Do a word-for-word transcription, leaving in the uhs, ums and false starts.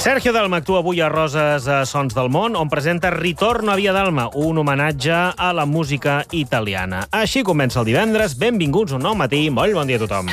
Sergio Dalma actua avui a Roses a Sons del Món, on presenta Ritorno a Via Dalma, un homenatge a la música italiana. Així comença el divendres. Benvinguts un nou matí. Molt bon dia a tothom.